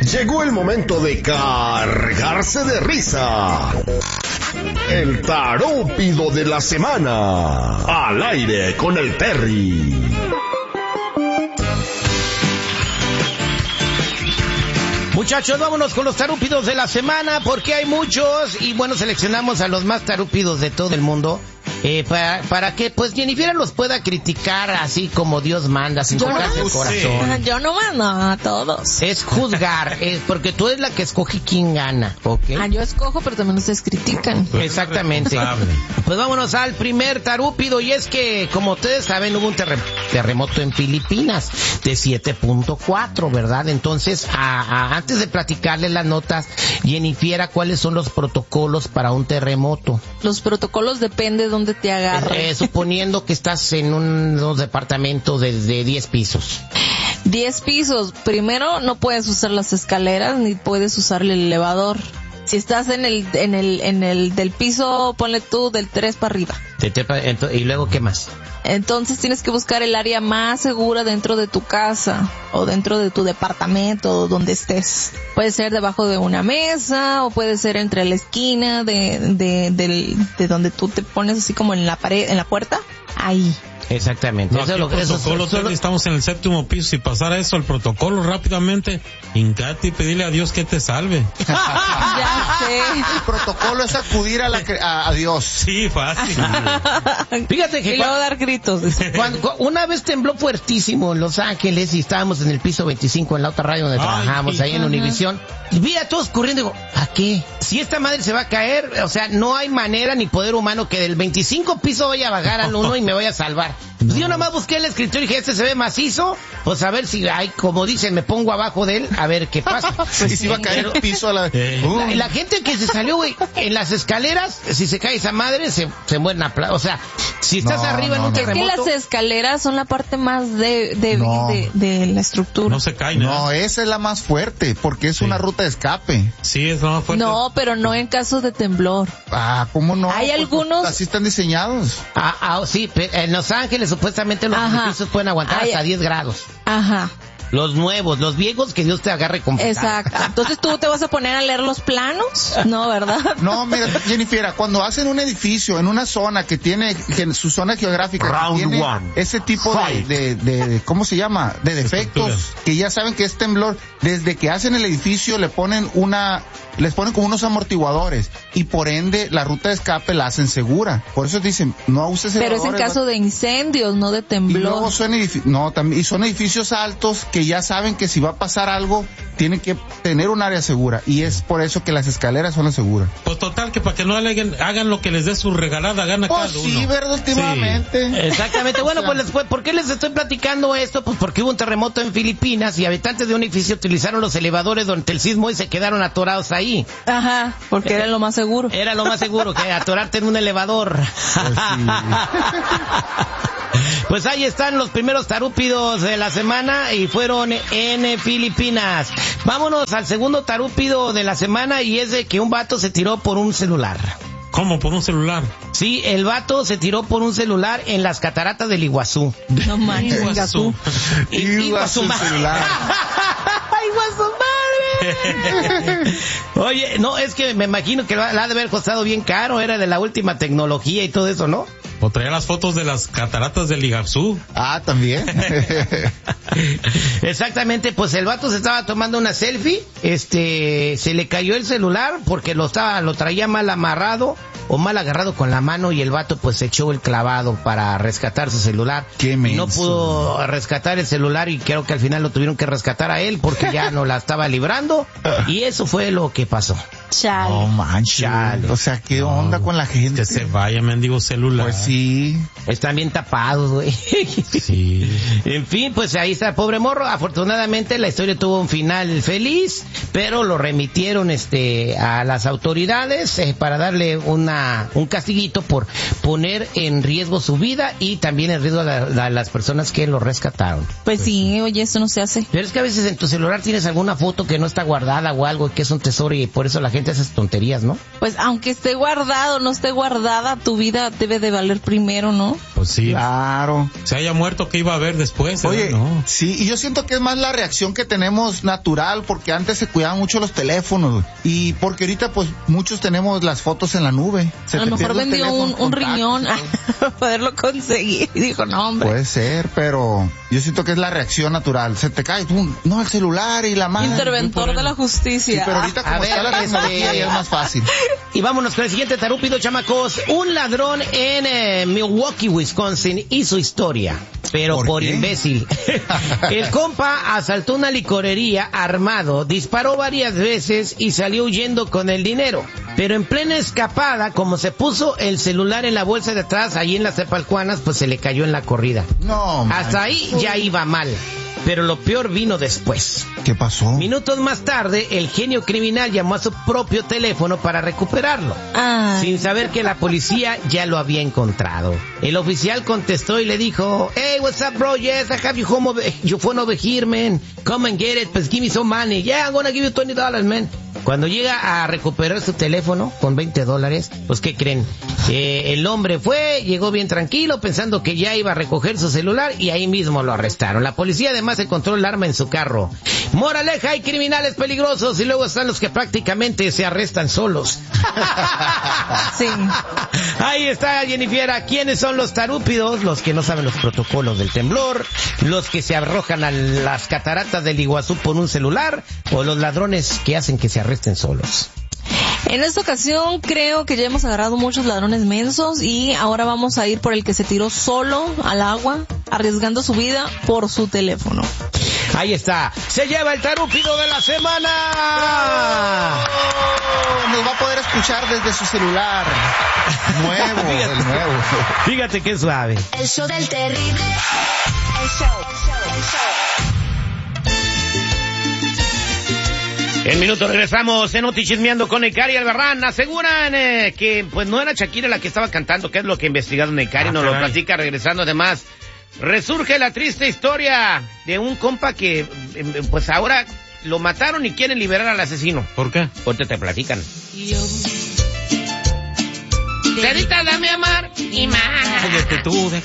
Llegó el momento de cargarse de risa. El tarúpido de la semana. Al aire con el Terry. Muchachos, vámonos con los tarúpidos de la semana, porque hay muchos, y bueno, seleccionamos a los más tarúpidos de todo el mundo, para que pues Jennifer los pueda criticar así como Dios manda, sin tocarse el corazón. Yo no mando a todos. Es juzgar, porque tú eres la que escoge quién gana, ¿ok? Yo escojo, pero también ustedes critican. Exactamente. Pues vámonos al primer tarúpido, y es que, como ustedes saben, hubo un terremoto en Filipinas de 7.4, ¿verdad? Entonces, antes de platicarles las notas, Jennifer, ¿cuáles son los protocolos para un terremoto? Los protocolos depende de dónde te agarre. Suponiendo que estás en unos departamentos de 10 pisos. 10 pisos. Primero, no puedes usar las escaleras ni puedes usar el elevador. Si estás en el del piso, ponle tú del 3 para arriba. ¿Y luego qué más? Entonces tienes que buscar el área más segura dentro de tu casa o dentro de tu departamento o donde estés. Puede ser debajo de una mesa o puede ser entre la esquina de donde tú te pones así como en la pared, en la puerta. Ahí. Exactamente. No, estamos en el 7º piso. Si pasara eso, el protocolo rápidamente, hincate y pedirle a Dios que te salve. Ya sé. El protocolo es acudir a Dios. Sí, fácil. Fíjate que y luego dar gritos. Una vez tembló fuertísimo en Los Ángeles y estábamos en el piso 25 en la otra radio donde trabajamos, ahí en Univisión. Y vi a todos corriendo y digo, ¿a qué? Si esta madre se va a caer, o sea, no hay manera ni poder humano que del 25 piso vaya a bajar al 1 y me vaya a salvar. Pues yo nada más busqué el escritorio y dije, este se ve macizo, pues a ver si hay, como dicen, me pongo abajo de él, a ver qué pasa. Y si va a caer el piso a la gente que se salió, güey, en las escaleras, si se cae esa madre, se mueren a o sea, si estás arriba en un terremoto. Es que las escaleras son la parte más de la estructura. No se cae, ¿no? No, esa es la más fuerte, porque es una ruta de escape. Sí, es la más fuerte. No, pero no en caso de temblor. ¿Cómo no? Hay algunos... Así están diseñados. Sí, en Los Ángeles supuestamente los edificios pueden aguantar hasta 10 grados. Ajá. Los nuevos, los viejos, que Dios te agarre con Exacto. Entonces tú te vas a poner a leer los planos, ¿no, verdad? No, mira, Jennifer, cuando hacen un edificio en una zona que tiene su zona geográfica, que tiene ese tipo de ¿cómo se llama? De defectos, que ya saben que es temblor, desde que hacen el edificio les ponen como unos amortiguadores y por ende la ruta de escape la hacen segura. Por eso dicen, no uses elevadores. Pero es en caso de incendios, no de temblor. Y luego son edificios altos que ya saben que si va a pasar algo, tienen que tener un área segura. Y es por eso que las escaleras son las seguras. Pues total, que para que no hagan lo que les dé su regalada gana cada uno. Sí, verdad, últimamente. Sí. Exactamente. Bueno, pues ¿por qué les estoy platicando esto? Pues porque hubo un terremoto en Filipinas y habitantes de un edificio utilizaron los elevadores durante el sismo y se quedaron atorados ahí. Ajá, porque era lo más seguro. Era lo más seguro, que atorarte en un elevador. Pues sí. Pues ahí están los primeros tarúpidos de la semana y fueron en Filipinas. Vámonos al segundo tarúpido de la semana y es de que un vato se tiró por un celular. ¿Cómo? ¿Por un celular? Sí, el vato se tiró por un celular en las cataratas del Iguazú. No manches, Iguazú. Iguazú celular. ¡Iguazú madre! Oye, no, es que me imagino que la ha de haber costado bien caro, era de la última tecnología y todo eso, ¿no? O traía las fotos de las cataratas del Iguazú. También. Exactamente, pues el vato se estaba tomando una selfie, se le cayó el celular porque lo traía mal amarrado o mal agarrado con la mano y el vato pues echó el clavado para rescatar su celular. Qué menso. No pudo rescatar el celular y creo que al final lo tuvieron que rescatar a él porque ya no la estaba librando y eso fue lo que pasó. Chale. No manches. Chale. O sea, ¿qué onda con la gente? Que se vaya, mendigo celular. Pues sí. Están bien tapados, güey. Sí. En fin, pues ahí está el pobre morro. Afortunadamente la historia tuvo un final feliz, pero lo remitieron a las autoridades para darle un castiguito por poner en riesgo su vida y también en riesgo a las personas que lo rescataron. Pues sí, oye, eso no se hace. Pero es que a veces en tu celular tienes alguna foto que no está guardada o algo que es un tesoro y por eso la gente hace tonterías, ¿no? Pues aunque esté guardado o no esté guardada, tu vida debe de valer primero, ¿no? Pues sí. Claro. Se haya muerto, ¿qué iba a haber después? Oye, no. Sí, y yo siento que es más la reacción que tenemos natural, porque antes se cuidaban mucho los teléfonos, y porque ahorita pues muchos tenemos las fotos en la nube. A lo mejor vendió un riñón para poderlo conseguir y dijo, no, hombre. Puede ser, pero yo siento que es la reacción natural. Se te cae, ¡pum! No, el celular y la mano. Interventor de la justicia. Sí, pero ahorita como está la tecnología ya es más fácil. Y vámonos con el siguiente tarúpido, chamacos. Un ladrón en Milwaukee, Wisconsin, hizo historia, pero por imbécil. El compa asaltó una licorería armado, disparó varias veces y salió huyendo con el dinero. Pero en plena escapada, como se puso el celular en la bolsa de atrás, ahí en las Tepalcuanas, pues se le cayó en la corrida. No, hasta ahí ya iba mal. Pero lo peor vino después. ¿Qué pasó? Minutos más tarde, el genio criminal llamó a su propio teléfono para recuperarlo, sin saber que la policía ya lo había encontrado. El oficial contestó y le dijo, "Hey, what's up, bro? Yes, I have your phone over here, man. Come and get it, pues give me some money. Yeah, I'm gonna give you $20, man." Cuando llega a recuperar su teléfono con $20, pues ¿qué creen? El hombre llegó bien tranquilo pensando que ya iba a recoger su celular y ahí mismo lo arrestaron. La policía además encontró el arma en su carro. Moraleja, hay criminales peligrosos y luego están los que prácticamente se arrestan solos. Sí. Ahí está, Jennifer. ¿Quiénes son los tarúpidos? Los que no saben los protocolos del temblor, los que se arrojan a las cataratas del Iguazú por un celular, o los ladrones que hacen que se arresten solos. En esta ocasión creo que ya hemos agarrado muchos ladrones mensos y ahora vamos a ir por el que se tiró solo al agua, arriesgando su vida por su teléfono. Ahí está, se lleva el tarúpido de la semana. Nos va a poder escuchar desde su celular. Nuevo, el nuevo. Fíjate qué suave. El show del terrible. El show. En minutos regresamos en Oti Chismeando con Necari Albarrán. Aseguran que pues no era Shakira la que estaba cantando, que es lo que ha investigado Necari, nos lo platica regresando. Además, resurge la triste historia de un compa que pues ahora lo mataron y quieren liberar al asesino. ¿Por qué? Ahorita te platican. Dedita, dame amar y más.